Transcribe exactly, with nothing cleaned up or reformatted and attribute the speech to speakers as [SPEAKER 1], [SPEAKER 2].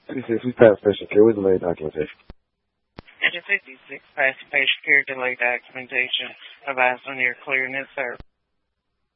[SPEAKER 1] fifty-six, we passed patient care. Where's the delay documentation?
[SPEAKER 2] Enter fifty-six, pass patient care delay documentation. Advise when you're clearing this service.